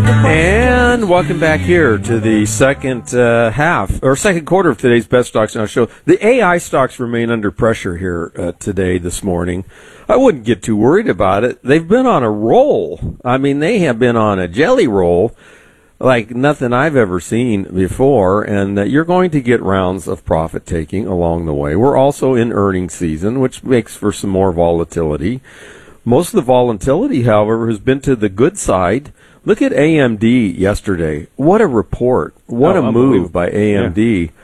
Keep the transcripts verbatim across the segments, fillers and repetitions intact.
And welcome back here to the second uh, half, or second quarter of today's Best Stocks Now show. The A I stocks remain under pressure here uh, today, this morning. I wouldn't get too worried about it. They've been on a roll. I mean, they have been on a jelly roll like nothing I've ever seen before, and uh, you're going to get rounds of profit-taking along the way. We're also in earnings season, which makes for some more volatility. Most of the volatility, however, has been to the good side. Look at A M D yesterday. What a report. What oh, a move by A M D. Yeah.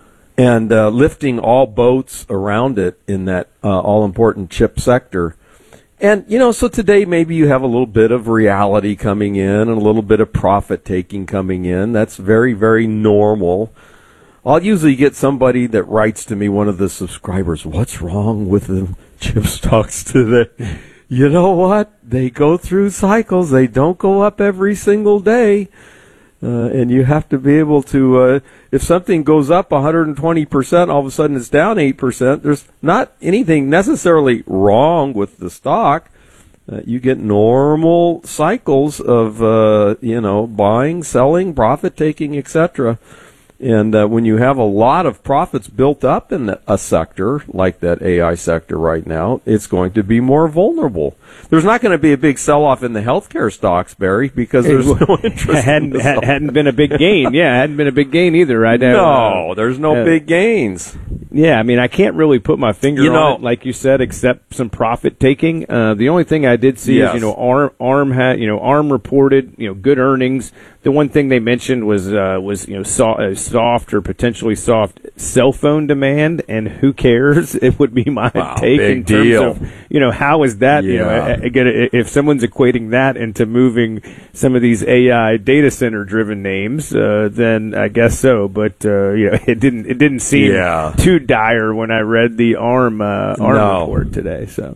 And uh, lifting all boats around it in that uh, all-important chip sector. And, you know, so today maybe you have a little bit of reality coming in and a little bit of profit-taking coming in. That's very, very normal. I'll usually get somebody that writes to me, one of the subscribers, what's wrong with the chip stocks today? You know what? They go through cycles. They don't go up every single day. Uh, and you have to be able to, uh, if something goes up one hundred twenty percent, all of a sudden it's down eight percent, there's not anything necessarily wrong with the stock. Uh, you get normal cycles of, uh, you know, buying, selling, profit-taking, et cetera. And uh, when you have a lot of profits built up in a sector, like that A I sector right now, it's going to be more vulnerable. There's not going to be a big sell-off in the healthcare stocks, Barry, because there's no interest it hadn't, in the had, hadn't been a big gain. Yeah, it hadn't been a big gain either, right? No, uh, there's no uh, big gains. Yeah, I mean, I can't really put my finger you on know, it, like you said, except some profit-taking. Uh, the only thing I did see yes. is, you know, ARM, ARM had, you know, ARM reported, you know, good earnings. The one thing they mentioned was, uh, was you know, so, uh, soft or potentially soft cell phone demand, and who cares? It would be my wow, take big in terms deal. of, you know, how is that, yeah. you know, again, if someone's equating that into moving some of these A I data center driven names, uh, then I guess so. But, uh, you know, it didn't, it didn't seem yeah. too dire when I read the ARM, uh, ARM no. report today, so.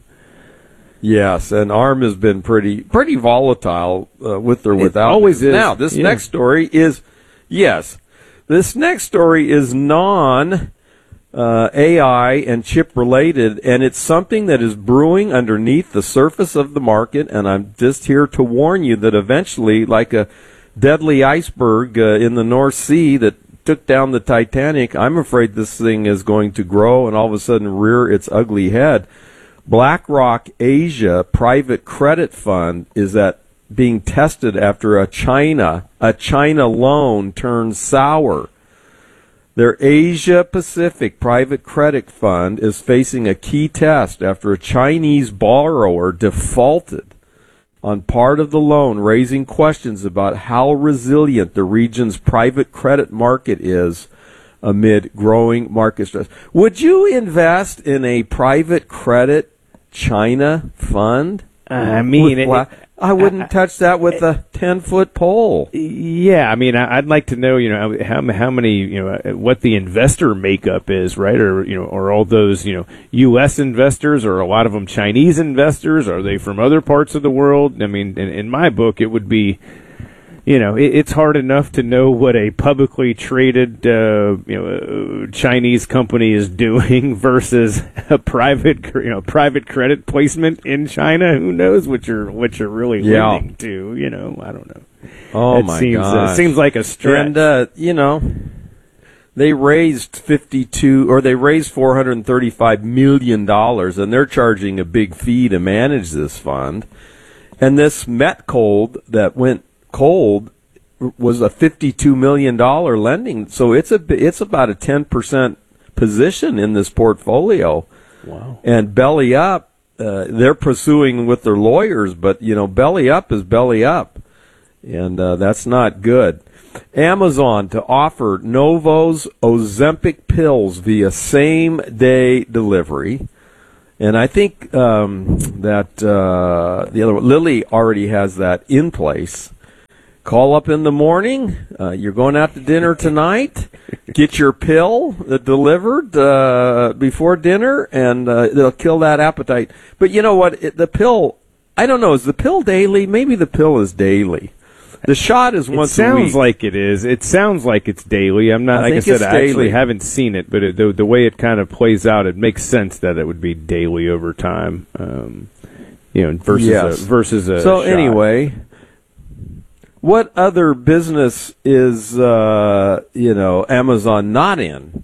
Yes, and ARM has been pretty pretty volatile uh, with or without. It always is. Now, this yeah. next story is, yes, this next story is non uh, A I and chip related, and it's something that is brewing underneath the surface of the market, and I'm just here to warn you that eventually, like a deadly iceberg uh, in the North Sea that took down the Titanic, I'm afraid this thing is going to grow and all of a sudden rear its ugly head. BlackRock Asia Private Credit Fund is that being tested after a China a China loan turned sour. Their Asia Pacific Private Credit Fund is facing a key test after a Chinese borrower defaulted on part of the loan, raising questions about how resilient the region's private credit market is amid growing market stress. Would you invest in a private credit China fund? I mean, it, Bla- I wouldn't I, touch that with a ten-foot pole. Yeah, I mean, I'd like to know, you know, how how many, you know, what the investor makeup is, right? Or, you know, are all those, you know, U S investors, or a lot of them Chinese investors? Are they from other parts of the world? I mean, in, in my book, it would be, you know, it, it's hard enough to know what a publicly traded, uh, you know, uh, Chinese company is doing versus a private, you know, private credit placement in China. Who knows what you're, what you're really yeah. lending to? You know, I don't know. Oh it my seems, God! Uh, seems like a stretch. And uh, you know, they raised fifty-two, or they raised four hundred thirty-five million dollars, and they're charging a big fee to manage this fund. And this Met Cold that went cold was a fifty-two million dollars lending, so it's a it's about a ten percent position in this portfolio. Wow. And Belly Up, uh, they're pursuing with their lawyers, but you know, Belly Up is Belly Up, and uh, that's not good. Amazon to offer Novo's Ozempic pills via same day delivery. And I think um, that uh, the other one, Lilly already has that in place. Call up in the morning. Uh, you're going out to dinner tonight. Get your pill uh, delivered uh, before dinner, and uh, it'll kill that appetite. But you know what? It, the pill, I don't know. Is the pill daily? Maybe the pill is daily. The shot is once a week. It a sounds like it is. It sounds like it's daily. I'm not, I like I think said, it's I actually daily. haven't seen it, but it, the, the way it kind of plays out, it makes sense that it would be daily over time. Um, you know, versus yes. a, versus a So shot. anyway, what other business is, uh, you know, Amazon not in?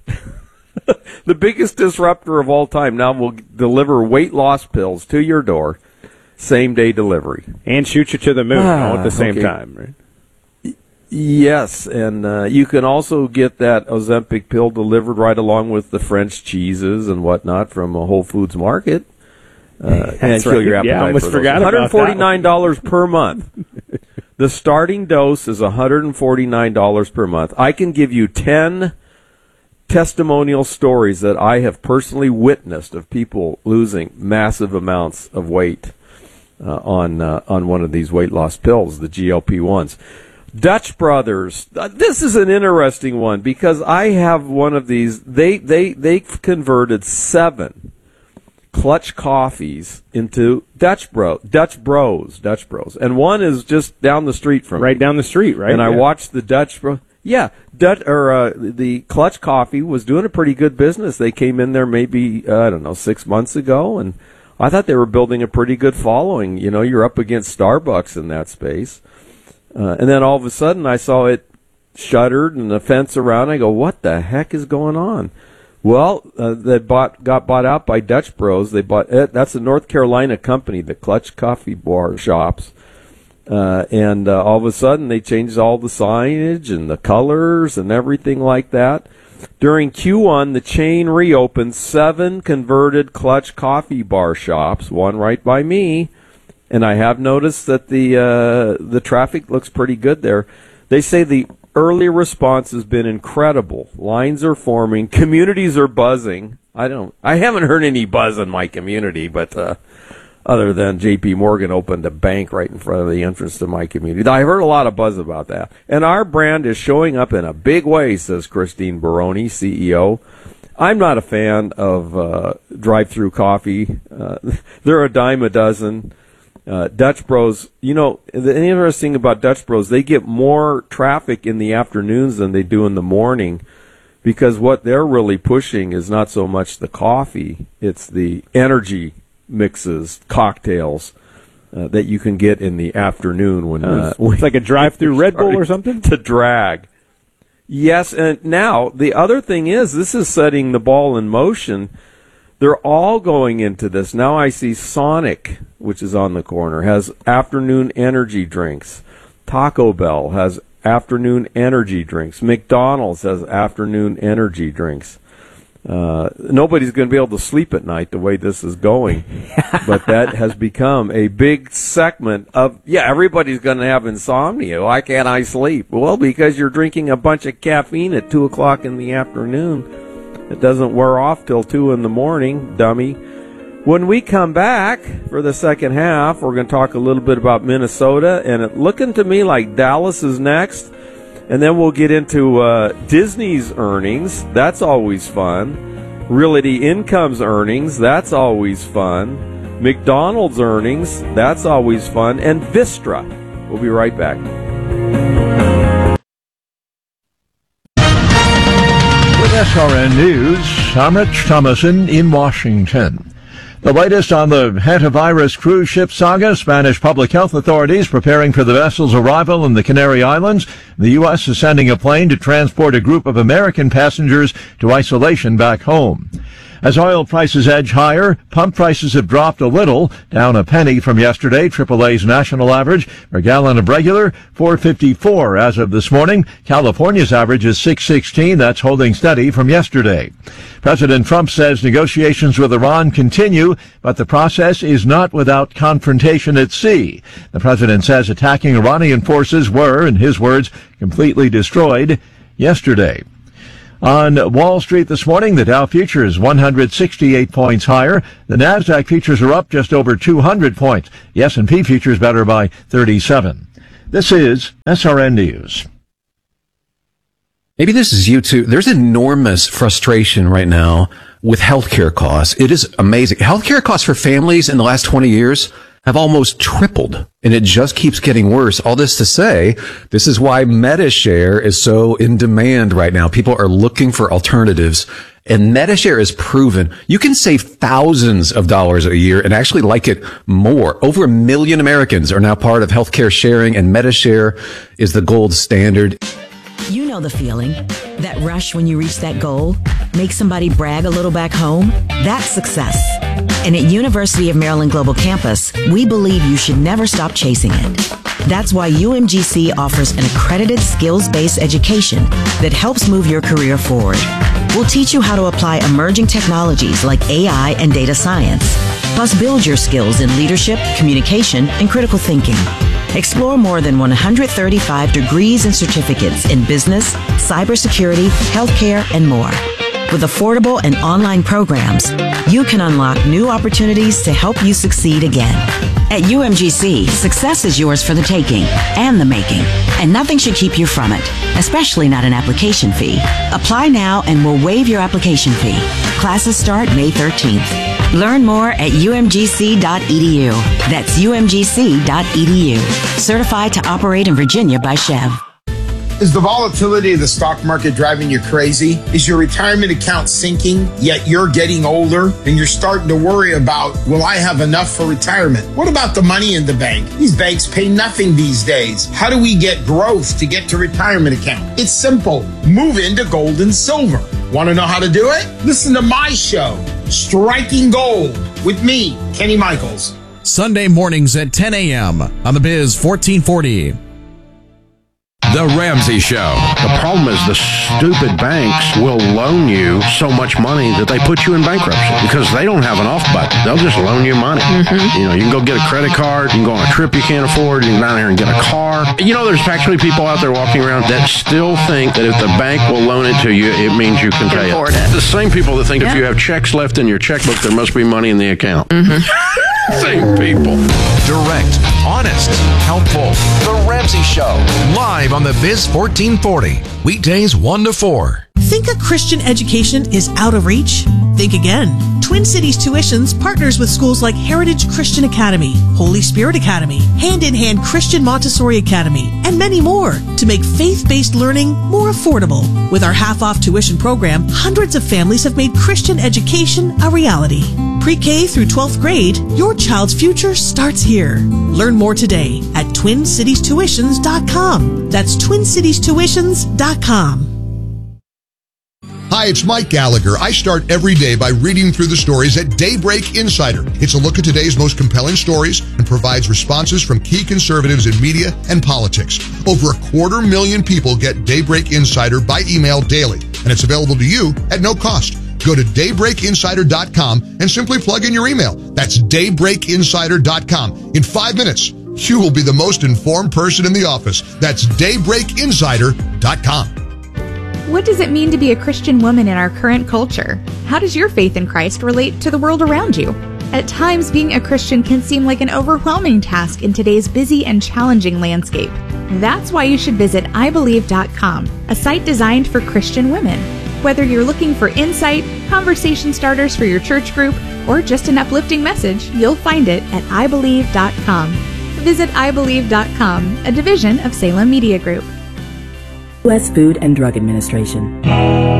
The biggest disruptor of all time now will deliver weight loss pills to your door, same day delivery. And shoot you to the moon ah, all at the same okay. time, right? Yes, and uh, you can also get that Ozempic pill delivered right along with the French cheeses and whatnot from a Whole Foods market. Uh, and kill right. your appetite yeah, I almost for forgot those. about one hundred forty-nine dollars per month. The starting dose is one hundred forty-nine dollars per month. I can give you ten testimonial stories that I have personally witnessed of people losing massive amounts of weight uh, on uh, on one of these weight loss pills, the G L P ones. Dutch Brothers. Uh, this is an interesting one because I have one of these. They they they've converted seven Clutch coffees into Dutch Bro, Dutch Bros, Dutch Bros, and one is just down the street from right me. down the street, right? And yeah. I watched the Dutch Bro. Yeah, Dutch or uh, the Clutch Coffee was doing a pretty good business. They came in there maybe uh, I don't know six months ago, and I thought they were building a pretty good following. You know, you're up against Starbucks in that space, uh, and then all of a sudden I saw it shuttered and the fence around. I go, what the heck is going on? Well, uh, they bought, got bought out by Dutch Bros. They bought it. That's a North Carolina company, the Clutch Coffee Bar Shops. Uh, and uh, all of a sudden, they changed all the signage and the colors and everything like that. During Q one, the chain reopened seven converted Clutch Coffee Bar Shops, one right by me. And I have noticed that the uh, the traffic looks pretty good there. They say the early response has been incredible. Lines are forming. Communities are buzzing. I don't. I haven't heard any buzz in my community, but uh, other than J P Morgan opened a bank right in front of the entrance to my community, I heard a lot of buzz about that. And our brand is showing up in a big way, says Christine Baroni, C E O. I'm not a fan of uh, drive-through coffee. Uh, they're a dime a dozen. Uh, Dutch Bros, you know, the interesting about Dutch Bros, they get more traffic in the afternoons than they do in the morning because what they're really pushing is not so much the coffee, it's the energy mixes, cocktails uh, that you can get in the afternoon when, uh, uh, it's like a drive-through Red Bull or something to drag. Yes, and now the other thing is this is setting the ball in motion. They're all going into this. Now I see Sonic, which is on the corner, has afternoon energy drinks. Taco Bell has afternoon energy drinks. McDonald's has afternoon energy drinks. Uh, nobody's going to be able to sleep at night the way this is going. But that has become a big segment of, yeah, everybody's going to have insomnia. Why can't I sleep? Well, because you're drinking a bunch of caffeine at two o'clock in the afternoon. It doesn't wear off till two in the morning, dummy. When we come back for the second half, we're going to talk a little bit about Minnesota, and it looking to me like Dallas is next. And then we'll get into uh, Disney's earnings. That's always fun. Realty Income's earnings. That's always fun. McDonald's earnings. That's always fun. And Vistra. We'll be right back. S R N News, I'm Rich Thomason in Washington. The latest on the hantavirus cruise ship saga, Spanish public health authorities preparing for the vessel's arrival in the Canary Islands. The U S is sending a plane to transport a group of American passengers to isolation back home. As oil prices edge higher, pump prices have dropped a little, down a penny from yesterday. triple A's national average per gallon of regular, four fifty-four as of this morning. California's average is six sixteen. That's holding steady from yesterday. President Trump says negotiations with Iran continue, but the process is not without confrontation at sea. The president says attacking Iranian forces were, in his words, completely destroyed yesterday. On Wall Street this morning, the Dow futures one hundred sixty-eight points higher. The Nasdaq futures are up just over two hundred points. The S and P futures better by thirty-seven. This is S R N News. Maybe this is you too. There's enormous frustration right now with healthcare costs. It is amazing. Healthcare costs for families in the last twenty years have almost tripled, and it just keeps getting worse. All this to say, this is why MediShare is so in demand right now. People are looking for alternatives, And Medishare is proven you can save thousands of dollars a year and actually like it more. Over a million Americans are now part of healthcare sharing, and Medishare is the gold standard. You know the feeling. That rush when you reach that goal? Make somebody brag a little back home? That's success. And at University of Maryland Global Campus, we believe you should never stop chasing it. That's why U M G C offers an accredited skills-based education that helps move your career forward. We'll teach you how to apply emerging technologies like A I and data science, plus build your skills in leadership, communication, and critical thinking. Explore more than one hundred thirty-five degrees and certificates in business, cybersecurity, healthcare, and more. With affordable and online programs, you can unlock new opportunities to help you succeed again. At U M G C, success is yours for the taking and the making, and nothing should keep you from it, especially not an application fee. Apply now and we'll waive your application fee. Classes start May thirteenth. Learn more at U M G C dot E D U. That's U M G C dot E D U. Certified to operate in Virginia by Chev. Is the volatility of the stock market driving you crazy? Is your retirement account sinking, yet you're getting older and you're starting to worry about, will I have enough for retirement? What about the money in the bank? These banks pay nothing these days. How do we get growth to get to retirement account? It's simple. Move into gold and silver. Want to know how to do it? Listen to my show, Striking Gold, with me, Kenny Michaels. Sunday mornings at ten a.m. on the Biz fourteen forty. The Ramsey Show. The problem is the stupid banks will loan you so much money that they put you in bankruptcy because they don't have an off button. They'll just loan you money. Mm-hmm. You know, you can go get a credit card. You can go on a trip you can't afford. You can go down here and get a car. You know, there's actually people out there walking around that still think that if the bank will loan it to you, it means you can pay it. it. The same people that think yeah. if you have checks left in your checkbook, there must be money in the account. Mm-hmm. Same people. Direct, honest, helpful. The Ramsey Show. Live on the Biz fourteen forty. Weekdays one to four. Think a Christian education is out of reach? Think again. Twin Cities Tuitions partners with schools like Heritage Christian Academy, Holy Spirit Academy, Hand in Hand Christian Montessori Academy, and many more to make faith-based learning more affordable. With our half-off tuition program, hundreds of families have made Christian education a reality. Pre-K through twelfth grade, your child's future starts here. Learn more today at twin cities tuitions dot com. That's twin cities tuitions dot com. Hi, it's Mike Gallagher. I start every day by reading through the stories at Daybreak Insider. It's a look at today's most compelling stories and provides responses from key conservatives in media and politics. Over a quarter million people get Daybreak Insider by email daily, and it's available to you at no cost. Go to daybreak insider dot com and simply plug in your email. That's daybreak insider dot com. In five minutes, you will be the most informed person in the office. That's daybreak insider dot com. What does it mean to be a Christian woman in our current culture? How does your faith in Christ relate to the world around you? At times, being a Christian can seem like an overwhelming task in today's busy and challenging landscape. That's why you should visit i believe dot com, a site designed for Christian women. Whether you're looking for insight, conversation starters for your church group, or just an uplifting message, you'll find it at i believe dot com. Visit i believe dot com, a division of Salem Media Group. U S Food and Drug Administration.